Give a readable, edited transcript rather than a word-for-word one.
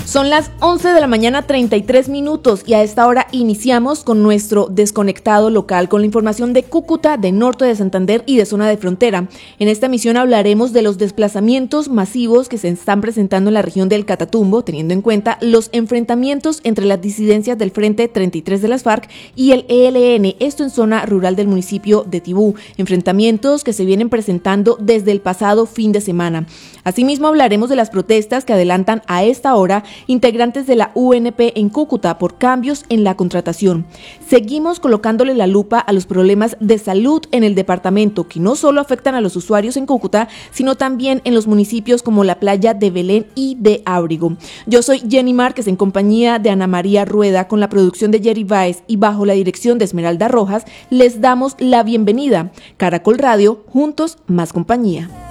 Son las 11 de la mañana, 33 minutos, y a esta hora iniciamos con nuestro desconectado local con la información de Cúcuta, de norte de Santander y de zona de frontera. En esta emisión hablaremos de los desplazamientos masivos que se están presentando en la región del Catatumbo, teniendo en cuenta los enfrentamientos entre las disidencias del Frente 33 de las FARC y el ELN, esto en zona rural del municipio de Tibú, enfrentamientos que se vienen presentando desde el pasado fin de semana. Asimismo hablaremos de las protestas que adelantan a esta hora integrantes de la UNP en Cúcuta por cambios en la contratación. Seguimos colocándole la lupa a los problemas de salud en el departamento, que no solo afectan a los usuarios en Cúcuta, sino también en los municipios como la playa de Belén y de Ábrigo. Yo soy Jenny Márquez, en compañía de Ana María Rueda, con la producción de Jerry Báez y bajo la dirección de Esmeralda Rojas, les damos la bienvenida. Caracol Radio, juntos más compañía.